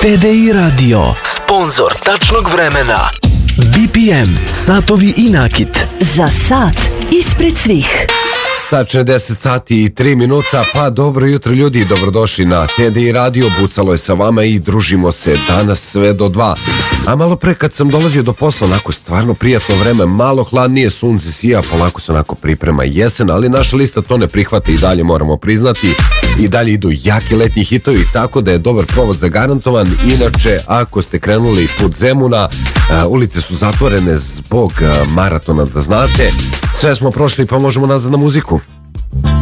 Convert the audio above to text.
TDI Radio, sponzor tačnog vremena. BPM, satovi i nakit. Za sat ispred svih. Tačno je 10 sati i 3 minuta, pa dobro jutro ljudi, dobrodošli na TDI Radio, Bucalo je sa vama i družimo se danas sve do 2. A malo pre kad sam dolazio do posla, onako stvarno prijatno vreme, malo hladnije, sunce sija, polako se onako priprema jesen, ali naša lista to ne prihvata i dalje moramo priznati. I dalje idu jaki letnji hitovi, tako da je dobar provod zagarantovan. Inače, ako ste krenuli put Zemuna, ulice su zatvorene zbog maratona, da znate. Sve smo prošli, pa možemo nazad na muziku.